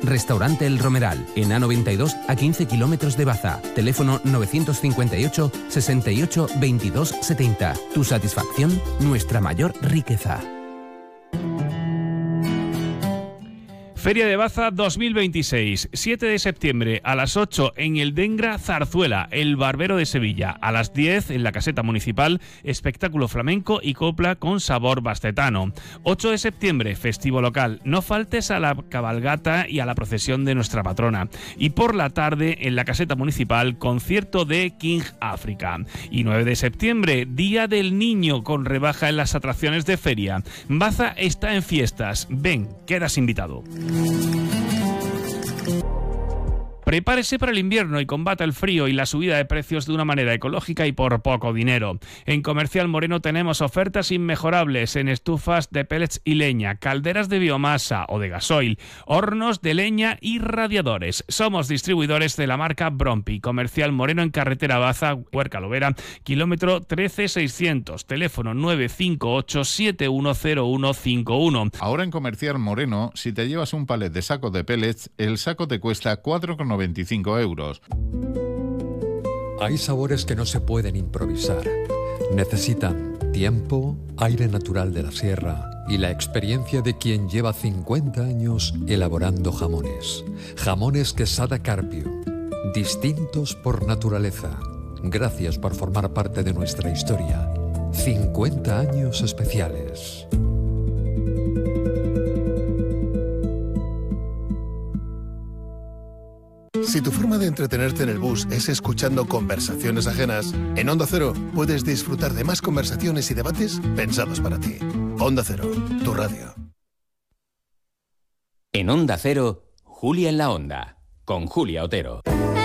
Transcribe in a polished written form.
Restaurante El Romeral, en A92 a 15 kilómetros de Baza. Teléfono 958 68 22 70. Tu satisfacción, nuestra mayor riqueza. Feria de Baza 2026, 7 de septiembre a las 8 en el Dengra Zarzuela, el Barbero de Sevilla. A las 10 en la Caseta Municipal, espectáculo flamenco y copla con sabor bastetano. 8 de septiembre, festivo local. No faltes a la cabalgata y a la procesión de nuestra patrona. Y por la tarde en la Caseta Municipal, concierto de King África. Y 9 de septiembre, Día del Niño con rebaja en las atracciones de feria. Baza está en fiestas. Ven, quedas invitado. Prepárese para el invierno y combata el frío y la subida de precios de una manera ecológica y por poco dinero. En Comercial Moreno tenemos ofertas inmejorables en estufas de pellets y leña, calderas de biomasa o de gasoil, hornos de leña y radiadores. Somos distribuidores de la marca Brompi. Comercial Moreno en carretera Baza, Huerca Lovera, kilómetro 13600, teléfono 958 710151. Ahora en Comercial Moreno, si te llevas un palet de saco de pellets, el saco te cuesta 4,95 €. Hay sabores que no se pueden improvisar. Necesitan tiempo, aire natural de la sierra y la experiencia de quien lleva 50 años elaborando jamones. Jamones Quesada Carpio, distintos por naturaleza. Gracias por formar parte de nuestra historia. 50 años especiales. Si tu forma de entretenerte en el bus es escuchando conversaciones ajenas, en Onda Cero puedes disfrutar de más conversaciones y debates pensados para ti. Onda Cero, tu radio. En Onda Cero, Julia en la Onda, con Julia Otero.